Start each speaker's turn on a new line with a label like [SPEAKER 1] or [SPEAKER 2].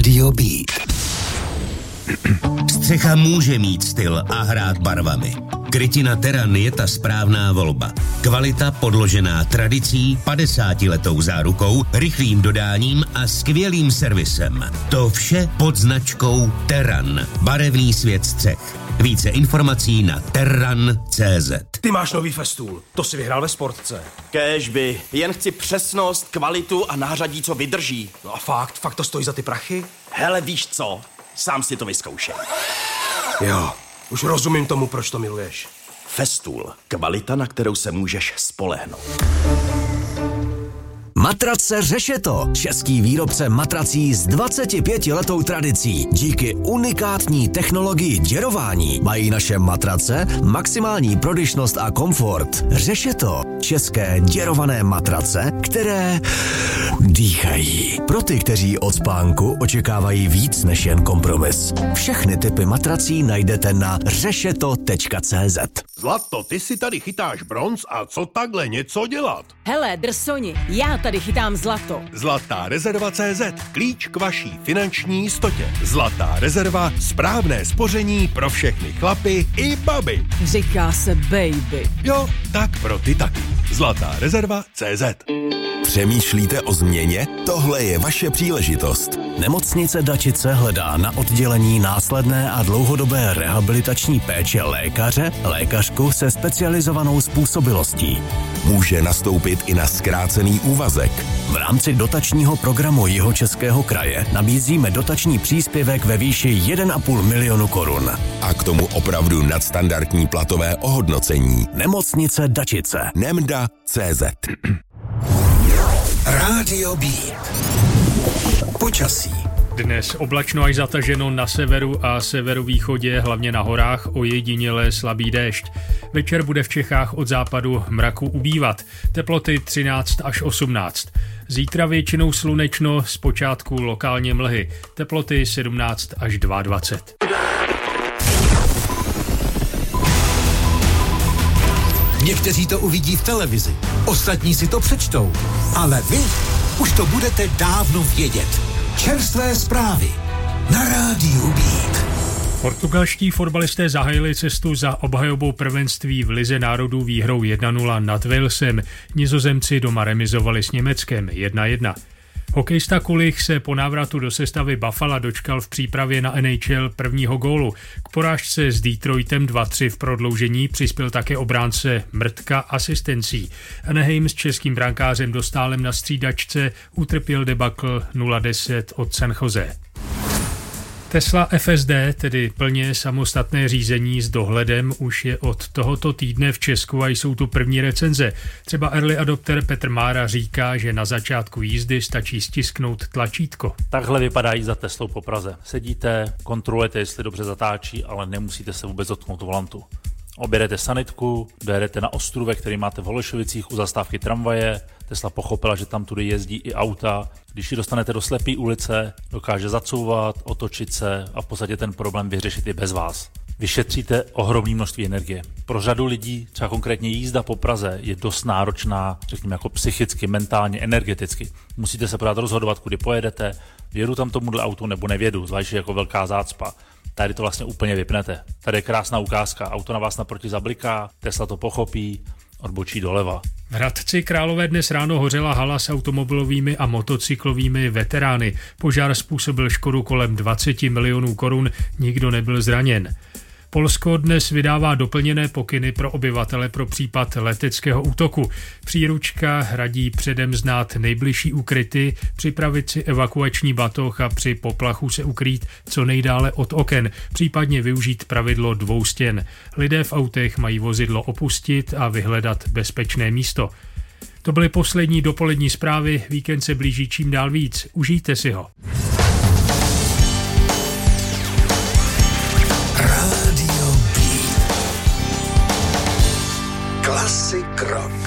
[SPEAKER 1] Rádio Beat. Střecha může mít styl a hrát barvami. Krytina Terran je ta správná volba. Kvalita podložená tradicí, 50letou zárukou, rychlým dodáním a skvělým servisem. To vše pod značkou Terran. Barevný svět střech. Více informací na terran.cz.
[SPEAKER 2] Ty máš nový Festool, to si vyhrál ve Sportce.
[SPEAKER 3] Kéžby, jen chci přesnost, kvalitu a nářadí, co vydrží.
[SPEAKER 2] No a fakt to stojí za ty prachy?
[SPEAKER 3] Hele, víš co? Sám si to vyzkoušej.
[SPEAKER 2] Jo, už rozumím tomu, proč to miluješ.
[SPEAKER 3] Festool, kvalita, na kterou se můžeš spolehnout.
[SPEAKER 1] Matrace Řešeto, český výrobce matrací s 25letou tradicí. Díky unikátní technologii děrování mají naše matrace maximální prodyšnost a komfort. Řešeto, české děrované matrace, které dýchají. Pro ty, kteří od spánku očekávají víc než jen kompromis. Všechny typy matrací najdete na řešeto.cz.
[SPEAKER 4] Zlato, ty si tady chytáš bronz a co takhle něco dělat?
[SPEAKER 5] Hele, drsoni, já tady chytám zlato.
[SPEAKER 4] Zlatá rezerva CZ, klíč k vaší finanční jistotě. Zlatá rezerva, správné spoření pro všechny chlapy i baby.
[SPEAKER 5] Říká se baby.
[SPEAKER 4] Jo, tak pro ty taky. Zlatá rezerva CZ.
[SPEAKER 1] Přemýšlíte o změně? Tohle je vaše příležitost. Nemocnice Dačice hledá na oddělení následné a dlouhodobé rehabilitační péče lékaře, lékařku se specializovanou způsobilostí. Může nastoupit i na zkrácený úvazek. V rámci dotačního programu Jihočeského kraje nabízíme dotační příspěvek ve výši 1,5 milionu korun. A k tomu opravdu nadstandardní platové ohodnocení. Nemocnice Dačice. Nemda.cz. Rádio Beat. Počasí.
[SPEAKER 6] Dnes oblačno až zataženo na severu a severovýchodě, hlavně na horách, ojediněle slabý déšť. Večer bude v Čechách od západu mraku ubývat. Teploty 13 až 18. Zítra většinou slunečno, zpočátku lokálně mlhy. Teploty 17 až 22.
[SPEAKER 7] Někteří to uvidí v televizi, ostatní si to přečtou, ale vy už to budete dávno vědět. Čerstvé zprávy na Rádiu Beat.
[SPEAKER 6] Portugalští fotbalisté zahájili cestu za obhajobou prvenství v Lize národů výhrou 1-0 nad Walesem. Nizozemci doma remizovali s Německem 1-1. Hokejista Kulich se po návratu do sestavy Buffalo dočkal v přípravě na NHL prvního gólu. K porážce s Detroitem 2-3 v prodloužení přispěl také obránce Mrtka asistencí. Anaheim s českým brankářem Dostálem na střídačce utrpěl debakl 0-10 od San Jose. Tesla FSD, tedy plně samostatné řízení s dohledem, už je od tohoto týdne v Česku a jsou tu první recenze. Třeba early adopter Petr Mára říká, že na začátku jízdy stačí stisknout tlačítko.
[SPEAKER 8] Takhle vypadají za Teslou po Praze. Sedíte, kontrolujete, jestli dobře zatáčí, ale nemusíte se vůbec dotknout volantu. Objedete sanitku, dojedete na ostrůvek, který máte v Holešovicích u zastávky tramvaje. Tesla pochopila, že tam tudy jezdí i auta. Když ji dostanete do slepé ulice, dokáže zacouvat, otočit se a v podstatě ten problém vyřešit i bez vás. Vyšetříte ohromné množství energie. Pro řadu lidí, třeba konkrétně jízda po Praze, je dost náročná, řekněme jako psychicky, mentálně, energeticky. Musíte se pořád rozhodovat, kudy pojedete, vědu tam tomuhle autu nebo nevědu, zvlášť jako velká zácpa. Tady to vlastně úplně vypnete. Tady je krásná ukázka, auto na vás naproti zabliká, Tesla to pochopí, odbočí doleva.
[SPEAKER 6] V Hradci Králové dnes ráno hořela hala s automobilovými a motocyklovými veterány. Požár způsobil škodu kolem 20 milionů korun, nikdo nebyl zraněn. Polsko dnes vydává doplněné pokyny pro obyvatele pro případ leteckého útoku. Příručka radí předem znát nejbližší úkryty, připravit si evakuační batoh a při poplachu se ukrýt co nejdále od oken, případně využít pravidlo 2 stěn. Lidé v autech mají vozidlo opustit a vyhledat bezpečné místo. To byly poslední dopolední zprávy, víkend se blíží čím dál víc. Užijte si ho.
[SPEAKER 7] Rádio Beat. Klasik rock.